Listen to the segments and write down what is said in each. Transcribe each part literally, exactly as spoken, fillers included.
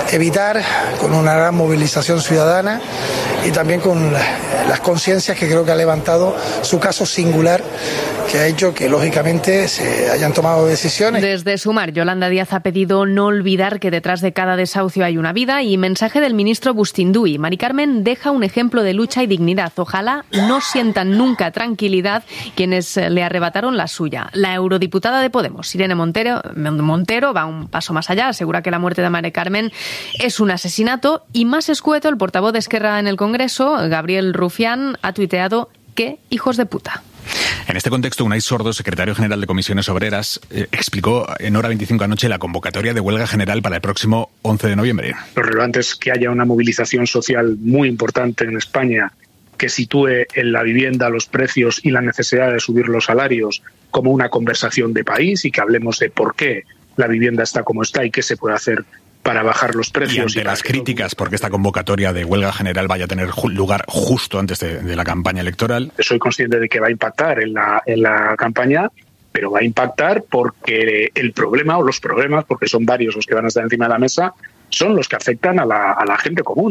evitar con una gran movilización ciudadana y también con las conciencias que creo que ha levantado su caso singular, que ha hecho que lógicamente se hayan tomado decisiones. Desde Sumar, Yolanda Díaz ha pedido no olvidar que detrás de cada desahucio hay una vida, y mensaje del ministro Bustinduy. Mari Carmen deja un ejemplo de lucha y dignidad. Ojalá no sientan nunca tranquilidad quienes le arrebataron la suya. La eurodiputada de Podemos, Irene Montero, Montero, va un paso más allá. Asegura que la muerte de Mari Carmen es un asesinato, y más escueto, el portavoz de Esquerra en el Congreso, Gabriel Rufián, ha tuiteado: ¡qué hijos de puta! En este contexto, Unai Sordo, secretario general de Comisiones Obreras, eh, explicó en Hora veinticinco anoche la convocatoria de huelga general para el próximo once de noviembre. Lo relevante es que haya una movilización social muy importante en España que sitúe en la vivienda los precios y la necesidad de subir los salarios como una conversación de país, y que hablemos de por qué la vivienda está como está y qué se puede hacer para bajar los precios. Y ante y las críticas porque esta convocatoria de huelga general vaya a tener lugar justo antes de, de la campaña electoral. Soy consciente de que va a impactar en la, en la campaña, pero va a impactar porque el problema, o los problemas, porque son varios los que van a estar encima de la mesa, son los que afectan a la, a la gente común.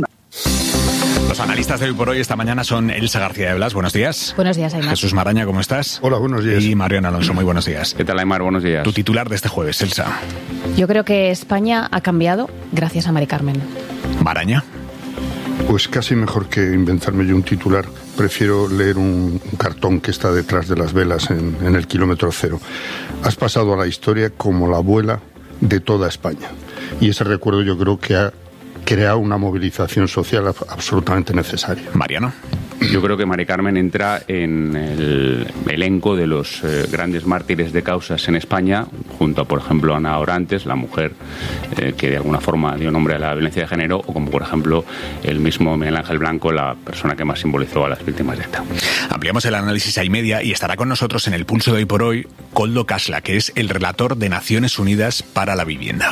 Los analistas de Hoy por Hoy esta mañana son Elsa García de Blas, buenos días. Buenos días, Aymar. Jesús Maraña, ¿cómo estás? Hola, buenos días. Y Mariano Alonso, muy buenos días. ¿Qué tal, Aymar? Buenos días. Tu titular de este jueves, Elsa. Yo creo que España ha cambiado gracias a Mari Carmen. Maraña. Pues casi mejor que inventarme yo un titular. Prefiero leer un, un cartón que está detrás de las velas en, en el kilómetro cero. Has pasado a la historia como la abuela de toda España. Y ese recuerdo yo creo que ha creado una movilización social absolutamente necesaria. Mariano. Yo creo que Mari Carmen entra en el elenco de los eh, grandes mártires de causas en España, junto a, por ejemplo, Ana Orantes, la mujer eh, que de alguna forma dio nombre a la violencia de género, o como, por ejemplo, el mismo Miguel Ángel Blanco, la persona que más simbolizó a las víctimas de ETA. Ampliamos el análisis a y media y estará con nosotros en el Pulso de Hoy por Hoy Koldo Kasla, que es el relator de Naciones Unidas para la Vivienda.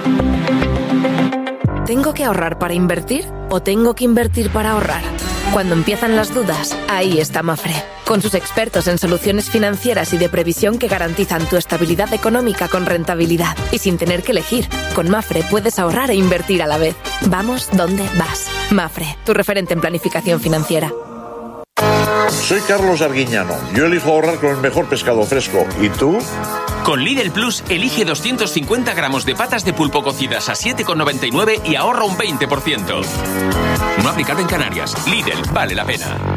¿Tengo que ahorrar para invertir o tengo que invertir para ahorrar? Cuando empiezan las dudas, ahí está Mafre, con sus expertos en soluciones financieras y de previsión que garantizan tu estabilidad económica con rentabilidad y sin tener que elegir. Con Mafre puedes ahorrar e invertir a la vez. Vamos donde vas. Mafre, tu referente en planificación financiera. Soy Carlos Arguiñano. Yo elijo ahorrar con el mejor pescado fresco. ¿Y tú? Con Lidl Plus, elige doscientos cincuenta gramos de patas de pulpo cocidas a siete con noventa y nueve y ahorra un veinte por ciento. No aplicado en Canarias. Lidl, vale la pena.